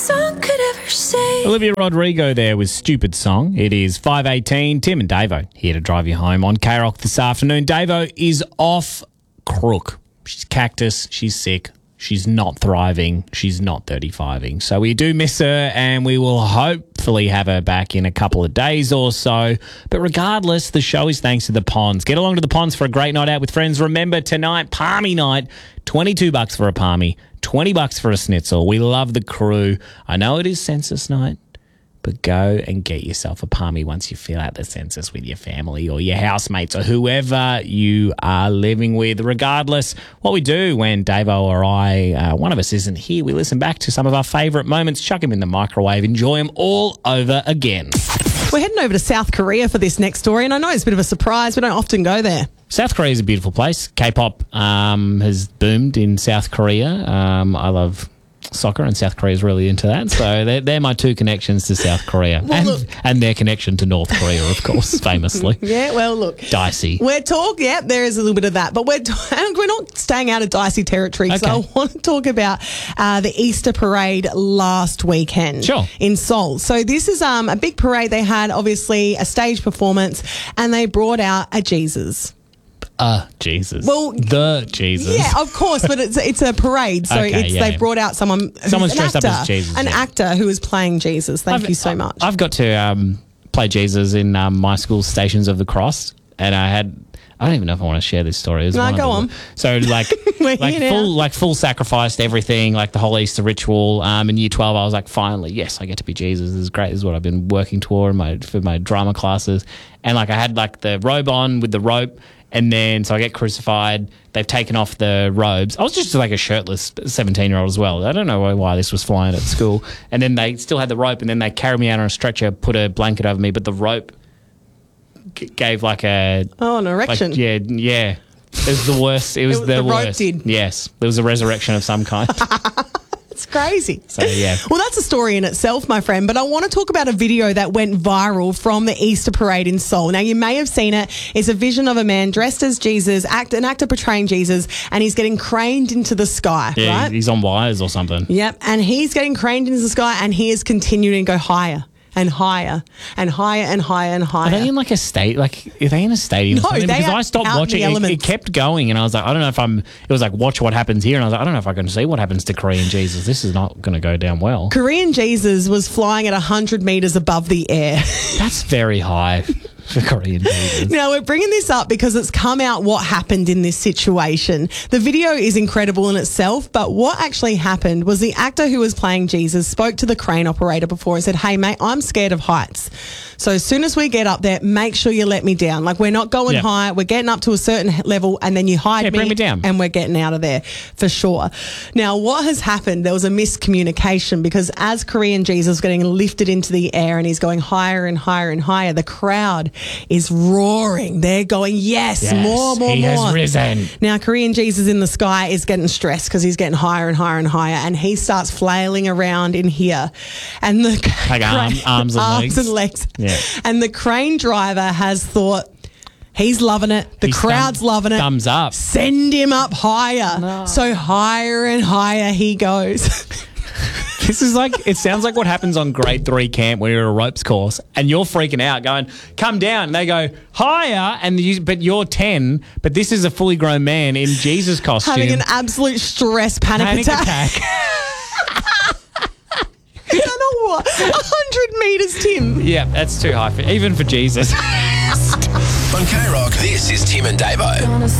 song could ever say. Olivia Rodrigo there with Stupid Song. It is 5:18. Tim and Davo here to drive you home on K-Rock this afternoon. Davo is off crook. She's cactus. She's sick. She's not thriving. She's not 35ing. So we do miss her, and we will hopefully have her back in a couple of days or so. But regardless, the show is thanks to the Ponds. Get along to the Ponds for a great night out with friends. Remember, tonight, Palmy night, $22 for a Palmy, $20 for a schnitzel. We love the crew. I know it is census night, but go and get yourself a Palmy once you fill out the census with your family or your housemates or whoever you are living with. Regardless, what we do when Davo or I, one of us isn't here, we listen back to some of our favourite moments, chuck them in the microwave, enjoy them all over again. We're heading over to South Korea for this next story, and I know it's a bit of a surprise. We don't often go there. South Korea is a beautiful place. K-pop has boomed in South Korea. I love soccer, and South Korea is really into that. So they're my two connections to South Korea. And their connection to North Korea, of course, famously. Yeah, well, look. Dicey. There is a little bit of that, but we're not staying out of dicey territory. Okay. So I want to talk about the Easter parade last weekend in Seoul. So this is a big parade. They had, obviously, a stage performance, and they brought out a Jesus. Jesus. Well, the Jesus. Yeah, of course, but it's a parade, so they brought out someone's dressed up as Jesus, actor who is playing Jesus. Thank you so much. I've got to play Jesus in my school Stations of the Cross, and I don't even know if I want to share this story. No, go on. So full sacrificed everything, like the whole Easter ritual. In year 12, I was like, finally, yes, I get to be Jesus. This is great. This is what I've been working toward for my drama classes. And I had the robe on with the rope. And then, so I get crucified. They've taken off the robes. I was just a shirtless 17-year-old as well. I don't know why this was flying at school. And then they still had the rope, and then they carried me out on a stretcher, put a blanket over me, but the rope gave an erection. Yeah. It was the worst. It was the worst. Rope did. Yes. There was a resurrection of some kind. It's crazy. So, yeah. Well, that's a story in itself, my friend, but I want to talk about a video that went viral from the Easter parade in Seoul. Now, you may have seen it. It's a vision of a man dressed as Jesus, an actor portraying Jesus, and he's getting craned into the sky, right? He's on wires or something. Yep, and he's getting craned into the sky, and he is continuing to go higher and higher and higher and higher and higher. Are they in a state? Are they in a stadium? No, because I stopped watching. It kept going, and I was like, I don't know if it was like, watch what happens here, and I was like, I don't know if I can see what happens to Korean Jesus. This is not going to go down well. Korean Jesus was flying at 100 metres above the air. That's very high for Korean Jesus. Now, we're bringing this up because it's come out what happened in this situation. The video is incredible in itself, but what actually happened was the actor who was playing Jesus spoke to the crane operator before and said, hey, mate, I'm scared of heights. So as soon as we get up there, make sure you let me down. We're not going high. We're getting up to a certain level, and then you hide bring me down. And we're getting out of there for sure. Now, what has happened, there was a miscommunication because as Korean Jesus was getting lifted into the air and he's going higher and higher and higher, the crowd is roaring. They're going, yes, more. He has risen. Now, Korean Jesus in the sky is getting stressed because he's getting higher and higher and higher, and he starts flailing around in here. And the arms and legs. Yeah. And the crane driver has thought, he's loving it. The crowd's loving it. Thumbs up. Send him up higher. No. So higher and higher he goes. This is it sounds like what happens on grade 3 camp when you're at a ropes course and you're freaking out going, come down. And they go, higher, but you're 10, but this is a fully grown man in Jesus costume. Having an absolute panic attack. I don't know what. 100 metres, Tim. Yeah, that's too high even for Jesus. On K-Rock, this is Tim and Davo.